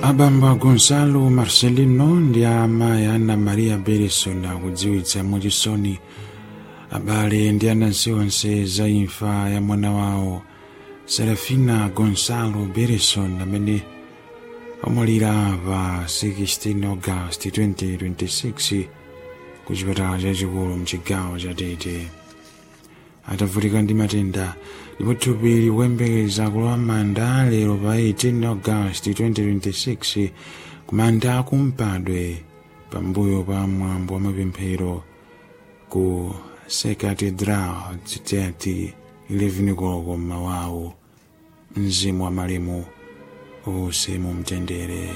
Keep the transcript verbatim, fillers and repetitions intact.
Abamba Gonzalo Marcelino ndi amayi Anna Maria Berison akudziwitsa mwachisoni abale ndi anansi onse za imfa ya mwana wawo Serafina Gonzalo Berison amene amwalira pa sixteen August twenty twenty-six ku chipatala chachikulu mchigawo cha Tete. Atavutika ndi matenda ndipo thupi likuyembekeza kulowa manda lero pa eighteen August twenty twenty-six kumanda akumpadwe pambuyo pa mwambo wa mapemphero ku Cathedral Tete eleven koloko mmawawo. Mzimu wa malemu uuse mu mtendere.